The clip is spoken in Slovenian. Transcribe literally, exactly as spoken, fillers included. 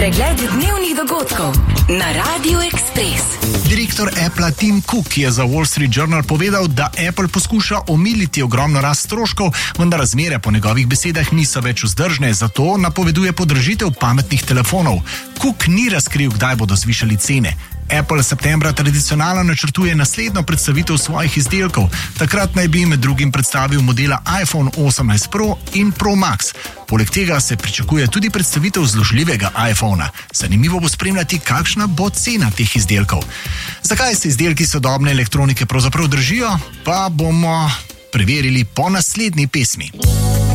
Pregled dnevnih dogodkov na Radiu Ekspres. Direktor Apple Tim Cook je za Wall Street Journal povedal, da Apple poskuša omiliti ogromno rast stroškov, vendar razmere po njegovih besedah niso več vzdržne, zato napoveduje podražitev pametnih telefonov. Cook ni razkril, kdaj bodo zvišali cene. Apple septembra tradicionalno načrtuje naslednjo predstavitev svojih izdelkov. Takrat naj bi med drugim predstavil modela iPhone osemnajst Pro in Pro Max. Poleg tega se pričakuje tudi predstavitev zložljivega iPhona. Zanimivo bo spremljati, kakšna bo cena teh izdelkov. Zakaj se izdelki sodobne elektronike pravzaprav držijo, pa bomo preverili po naslednji pesmi.